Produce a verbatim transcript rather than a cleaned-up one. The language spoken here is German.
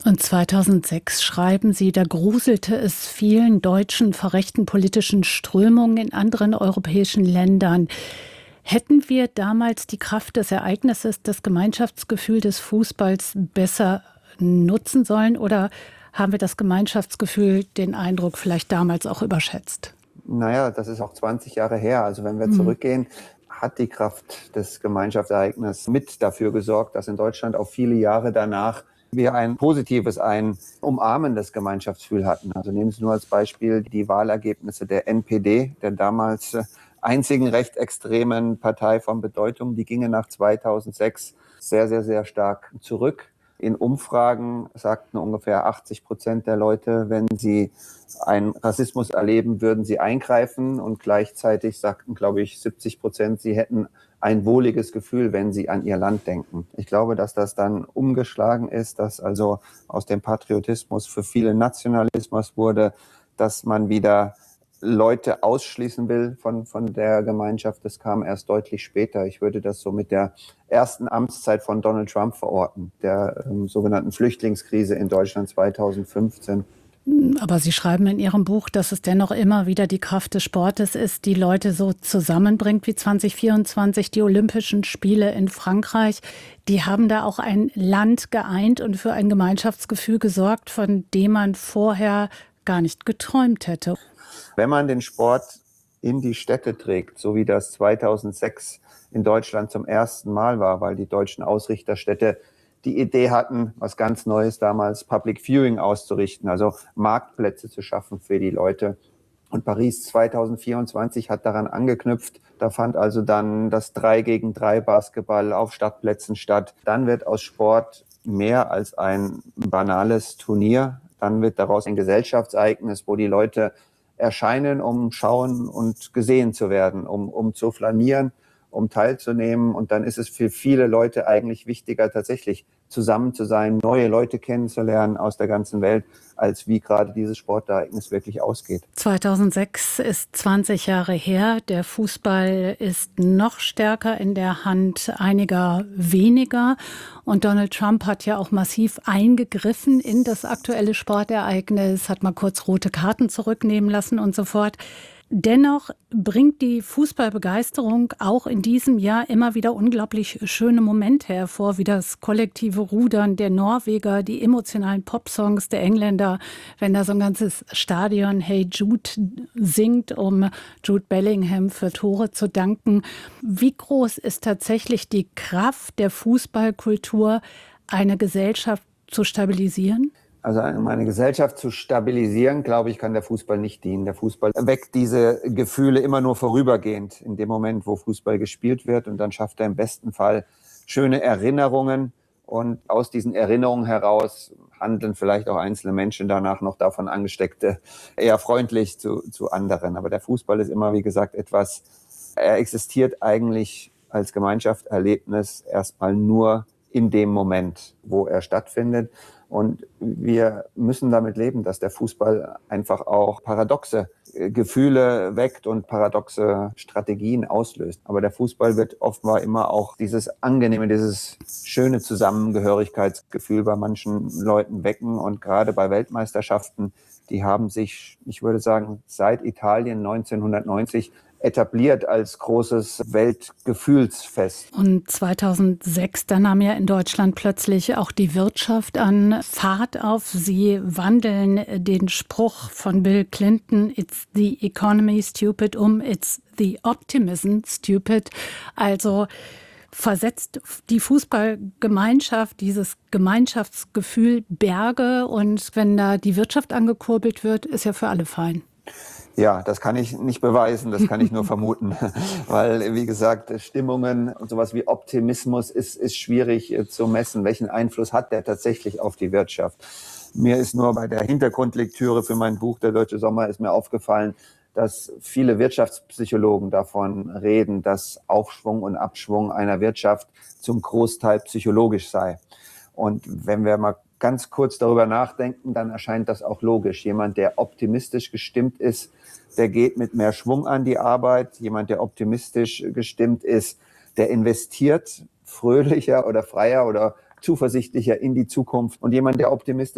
Und zweitausendsechs schreiben Sie, da gruselte es vielen deutschen verrechten politischen Strömungen in anderen europäischen Ländern. Hätten wir damals die Kraft des Ereignisses, das Gemeinschaftsgefühl des Fußballs besser nutzen sollen, oder haben wir das Gemeinschaftsgefühl, den Eindruck, vielleicht damals auch überschätzt? Naja, das ist auch zwanzig Jahre her. Also wenn wir Mhm. zurückgehen, hat die Kraft des Gemeinschaftsereignisses mit dafür gesorgt, dass in Deutschland auch viele Jahre danach wir ein positives, ein umarmendes Gemeinschaftsgefühl hatten. Also nehmen Sie nur als Beispiel die Wahlergebnisse der N P D, der damals einzigen rechtsextremen Partei von Bedeutung. Die gingen nach zweitausendsechs sehr, sehr, sehr stark zurück. In Umfragen sagten ungefähr achtzig Prozent der Leute, wenn sie einen Rassismus erleben, würden sie eingreifen. Und gleichzeitig sagten, glaube ich, siebzig Prozent, sie hätten ein wohliges Gefühl, wenn sie an ihr Land denken. Ich glaube, dass das dann umgeschlagen ist, dass also aus dem Patriotismus für viele Nationalismus wurde, dass man wieder Leute ausschließen will von, von der Gemeinschaft. Das kam erst deutlich später. Ich würde das so mit der ersten Amtszeit von Donald Trump verorten, der ähm, sogenannten Flüchtlingskrise in Deutschland zweitausendfünfzehn. Aber Sie schreiben in Ihrem Buch, dass es dennoch immer wieder die Kraft des Sportes ist, die Leute so zusammenbringt wie zwanzig vierundzwanzig, die Olympischen Spiele in Frankreich. Die haben da auch ein Land geeint und für ein Gemeinschaftsgefühl gesorgt, von dem man vorher gar nicht geträumt hätte. Wenn man den Sport in die Städte trägt, so wie das zweitausendsechs in Deutschland zum ersten Mal war, weil die deutschen Ausrichterstädte die Idee hatten, was ganz Neues damals, Public Viewing auszurichten, also Marktplätze zu schaffen für die Leute. Und Paris zweitausendvierundzwanzig hat daran angeknüpft. Da fand also dann das drei gegen drei Basketball auf Stadtplätzen statt. Dann wird aus Sport mehr als ein banales Turnier. Dann wird daraus ein Gesellschaftsereignis, wo die Leute erscheinen, um schauen und gesehen zu werden, um, um zu flanieren, um teilzunehmen. Und dann ist es für viele Leute eigentlich wichtiger, tatsächlich zusammen zu sein, neue Leute kennenzulernen aus der ganzen Welt, als wie gerade dieses Sportereignis wirklich ausgeht. zweitausendsechs ist zwanzig Jahre her. Der Fußball ist noch stärker in der Hand einiger weniger. Und Donald Trump hat ja auch massiv eingegriffen in das aktuelle Sportereignis, hat mal kurz rote Karten zurücknehmen lassen und so fort. Dennoch bringt die Fußballbegeisterung auch in diesem Jahr immer wieder unglaublich schöne Momente hervor, wie das kollektive Rudern der Norweger, die emotionalen Popsongs der Engländer, wenn da so ein ganzes Stadion Hey Jude singt, um Jude Bellingham für Tore zu danken. Wie groß ist tatsächlich die Kraft der Fußballkultur, eine Gesellschaft zu stabilisieren? Also um eine Gesellschaft zu stabilisieren, glaube ich, kann der Fußball nicht dienen. Der Fußball weckt diese Gefühle immer nur vorübergehend in dem Moment, wo Fußball gespielt wird. Und dann schafft er im besten Fall schöne Erinnerungen. Und aus diesen Erinnerungen heraus handeln vielleicht auch einzelne Menschen danach noch davon Angesteckte eher freundlich zu, zu anderen. Aber der Fußball ist immer, wie gesagt, etwas, er existiert eigentlich als Gemeinschaftserlebnis erstmal nur in dem Moment, wo er stattfindet. Und wir müssen damit leben, dass der Fußball einfach auch paradoxe Gefühle weckt und paradoxe Strategien auslöst. Aber der Fußball wird offenbar immer auch dieses angenehme, dieses schöne Zusammengehörigkeitsgefühl bei manchen Leuten wecken. Und gerade bei Weltmeisterschaften, die haben sich, ich würde sagen, seit Italien neunzehnhundertneunzig etabliert als großes Weltgefühlsfest. Und zweitausendsechs, da nahm ja in Deutschland plötzlich auch die Wirtschaft an Fahrt auf. Sie wandeln den Spruch von Bill Clinton, "It's the economy stupid" um, "It's the optimism stupid". Also versetzt die Fußballgemeinschaft, dieses Gemeinschaftsgefühl Berge, und wenn da die Wirtschaft angekurbelt wird, ist ja für alle fein. Ja, das kann ich nicht beweisen, das kann ich nur vermuten, weil, wie gesagt, Stimmungen und sowas wie Optimismus ist, ist schwierig zu messen. Welchen Einfluss hat der tatsächlich auf die Wirtschaft? Mir ist nur bei der Hintergrundlektüre für mein Buch "Der deutsche Sommer" ist mir aufgefallen, dass viele Wirtschaftspsychologen davon reden, dass Aufschwung und Abschwung einer Wirtschaft zum Großteil psychologisch sei. Und wenn wir mal ganz kurz darüber nachdenken, dann erscheint das auch logisch. Jemand, der optimistisch gestimmt ist, der geht mit mehr Schwung an die Arbeit. Jemand, der optimistisch gestimmt ist, der investiert fröhlicher oder freier oder zuversichtlicher in die Zukunft. Und jemand, der optimistisch